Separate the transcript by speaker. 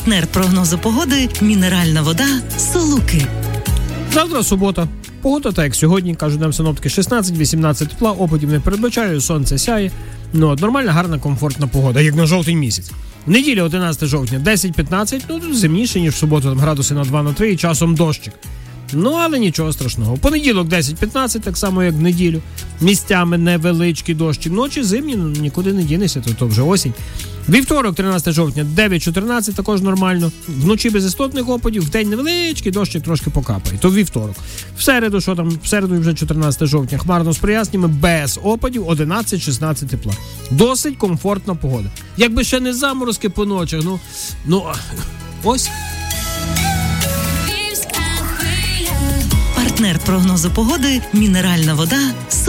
Speaker 1: Партнер прогнозу погоди – мінеральна вода «Солуки».
Speaker 2: Завтра субота. Погода так як сьогодні, кажуть нам синоптики, 16-18 тепла, опадів не передбачаю, сонце сяє. Нормальна, гарна, комфортна погода, як на жовтий місяць. Неділя 11 жовтня, 10-15, тут зимніше, ніж в суботу, там градуси на 2-3 і часом дощик. Але нічого страшного. Понеділок 10-15, так само як в неділю. Місцями невеличкий дощик. Ночі зимні, нікуди не дінешся, то вже осінь. Вівторок, 13 жовтня, 9-14, також нормально. Вночі без істотних опадів, вдень невеличкий дощик трошки покапає. То вівторок. В середу, що там? В середу вже 14 жовтня, хмарно з проясненнями, без опадів, 11-16 тепла. Досить комфортна погода. Якби ще не заморозки по ночах, ось.
Speaker 1: Партнер прогнозу погоди – мінеральна вода